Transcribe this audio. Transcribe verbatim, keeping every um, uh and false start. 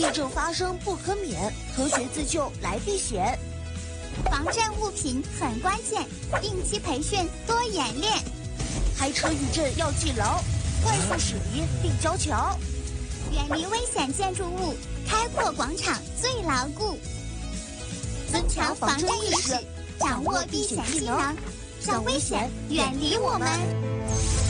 地震发生不可免，科学自救来避险。 防震物品很关键，定期培训多演练。 开车遇震要记牢，快速驶离立交桥。 远离危险建筑物，开阔广场最牢固。增强防震意识，掌握避险技能，让危险远离我们。